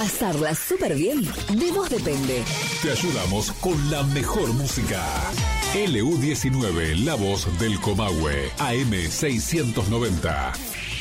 Pasarla súper bien, de vos depende. Te ayudamos con la mejor música. LU19, la voz del Comahue, AM690.